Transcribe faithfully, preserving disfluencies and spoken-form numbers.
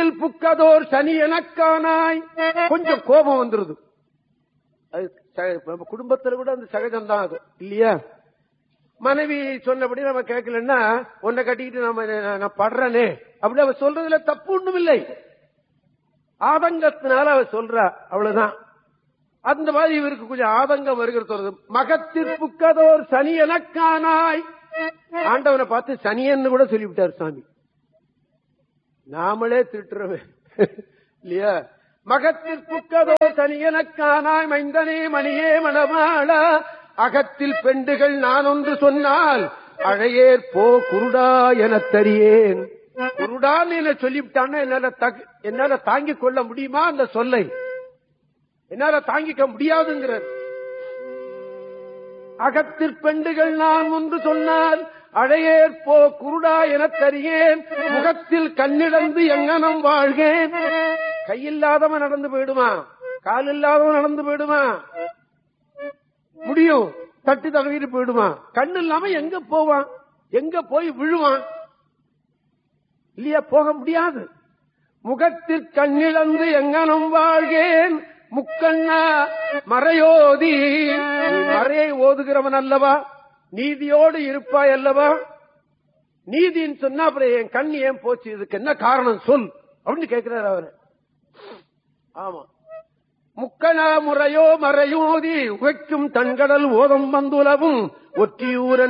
மகத்தில் புக்கதோர் சனி எனக்கானாய். கொஞ்சம் கோபம் வந்துருது. அது குடும்பத்துல கூட அந்த சகஜம் தான் அது இல்லையா? மனைவி சொன்னபடி நம்ம கேட்கலன்னா உன்னை கட்டிக்கிட்டு நம்ம நான் படுறனே அப்படி அவ சொல்றதுல தப்பு ஒண்ணும் இல்லை. ஆதங்கத்தினால அவ சொல்றா, அவ்வளவுதான். அந்த மாதிரி இவருக்கு கொஞ்சம் ஆதங்கம் வருகிறது. மகத்திற்குக்கதோர் சனி எனக்கானாய். ஆண்டவனை பார்த்து சனியன்னு கூட சொல்லிவிட்டார் சாமி. நாமளே திட்டுறவே இல்லையா? மகத்திற்குக்கதோர் சனி எனக்கானாய் மைந்தனே மணியே மணவாள அகத்தில் பெண்டுகள் நான் ஒன்று சொன்னால் அழையேற் போ குருடா என தரியேன். குருடான்னு என்ன சொல்லிவிட்டான்னா என்னால என்னால தாங்கிக் கொள்ள முடியுமா? அந்த சொல்லை என்னால தாங்கிக்க முடியாதுங்கிற. அகத்தில் பெண்டுகள் நான் ஒன்று சொன்னால் அழையேற் போ குருடா என தரியேன். முகத்தில் கண்ணிழந்து எங்கனம் வாழ்கேன். கையில்லாதவன் நடந்து போயிடுமா? கால் இல்லாதவன் நடந்து போயிடுமா? முடியும். தட்டி தடவிட்டு போயிடுமா? கண்ணு இல்லாம எங்க போவான்? எங்க போய் விழுவான்? இல்லையா? போக முடியாது. முகத்தில் கண்ணிழந்து எங்கனம் வாழ்கேன். முக்கண்ணா மறையோதி, மறையை ஓதுகிறவன் அல்லவா? நீதியோடு இருப்பாய் அல்லவா? நீதின்னு சொன்னா அப்புறம் என் கண் ஏன் போச்சு? இதுக்கு என்ன காரணம் சொல் அப்படின்னு கேட்கிறார் அவரு. ஆமா, முக்கணா முறையோ மறையோதி உகைக்கும் தன்கடல் ஓதம் வந்துலவும் ஒற்றியூரன்